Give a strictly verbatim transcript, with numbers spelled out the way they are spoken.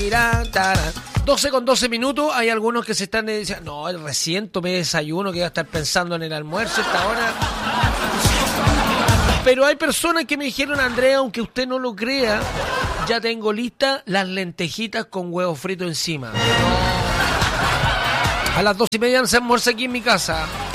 Tirirán, tarán. doce con doce minutos. Hay algunos que se están diciendo, no, recién tomé desayuno, que voy a estar pensando en el almuerzo a esta hora. Pero hay personas que me dijeron, Andrea, aunque usted no lo crea, ya tengo listas las lentejitas con huevo frito encima. A las dos y media se almuerza aquí en mi casa.